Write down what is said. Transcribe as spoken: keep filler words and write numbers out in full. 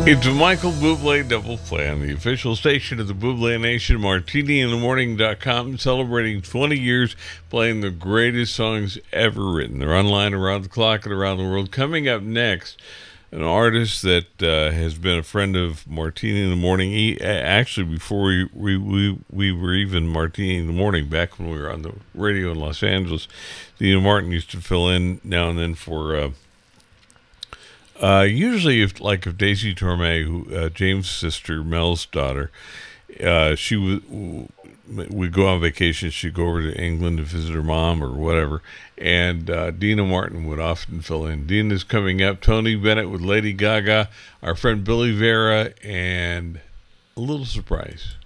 It's a Michael Bublé Double Play on the official station of the Bublé Nation, martini in the morning dot com, celebrating twenty years playing the greatest songs ever written. They're online around the clock and around the world. Coming up next, an artist that uh, has been a friend of Martini in the Morning. He, actually, before we, we, we, we were even Martini in the Morning, back when we were on the radio in Los Angeles, Dina Martin used to fill in now and then for... Uh, Uh, usually, if like if Daisy Torme, who uh, James' sister, Mel's daughter, uh, she would would go on vacation. She'd go over to England to visit her mom or whatever, and uh, Dina Martin would often fill in. Dina's coming up. Tony Bennett with Lady Gaga, our friend Billy Vera, and a little surprise.